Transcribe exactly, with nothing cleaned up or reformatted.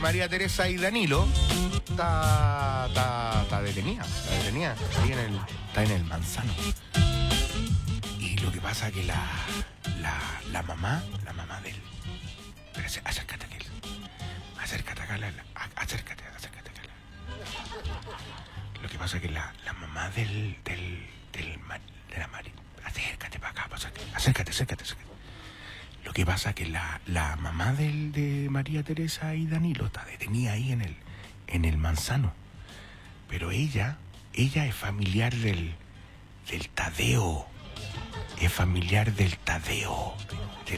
María Teresa y Danilo está, está, está detenida, está detenida, ahí en el, está en el Manzano. Y lo que pasa es que la, la, la mamá, la mamá del... Pero acércate a él, acércate acá, la, la, acércate, acércate acá. Lo que pasa es que la, la mamá del, del, del, de la María... Acércate para acá, acércate, acércate, acércate, acércate. Lo que pasa es que la, la mamá del, de María Teresa y Danilo está detenida ahí en el, en el Manzano. Pero ella, ella es familiar del, del Tadeo. Es familiar del Tadeo. Del